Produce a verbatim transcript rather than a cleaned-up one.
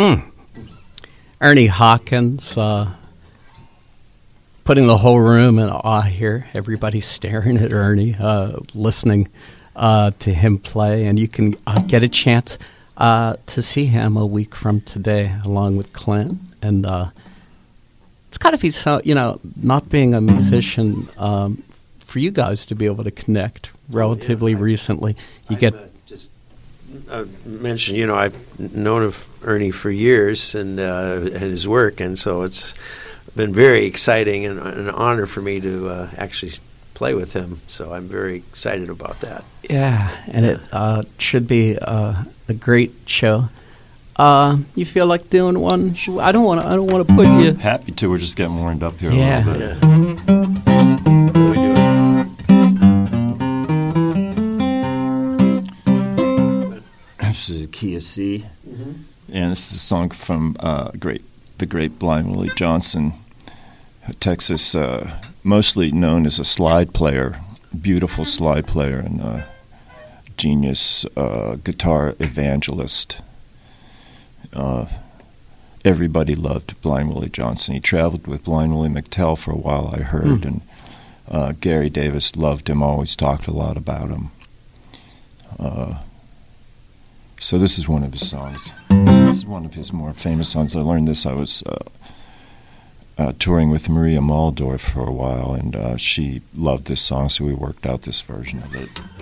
Mm. Ernie Hawkins, uh, putting the whole room in awe here. Everybody's staring at Ernie, uh, listening uh, to him play, and you can uh, get a chance uh, to see him a week from today, along with Clint. And uh, it's got to be so, you know, not being a musician, um, for you guys to be able to connect relatively yeah, I, recently. You I, get. Uh, just uh, mention, you know, I've known of Ernie for years and uh, and his work, and so it's been very exciting and an honor for me to uh, actually play with him. So I'm very excited about that. Yeah, and yeah. it uh, should be uh, a great show. Uh, you feel like doing one? I don't want to. I don't want to put you. Happy to. We're just getting warmed up here yeah. a little bit. Yeah. This is a key of C, mm-hmm. and this is a song from uh, great, the great Blind Willie Johnson, Texas, uh, mostly known as a slide player, beautiful slide player, and a genius uh, guitar evangelist. Uh, everybody loved Blind Willie Johnson. He traveled with Blind Willie McTell for a while, I heard, mm. and uh, Gary Davis loved him, always talked a lot about him. Uh, So this is one of his songs. This is one of his more famous songs. I learned this. I was uh, uh, touring with Maria Muldorf for a while, and uh, she loved this song, so we worked out this version of it.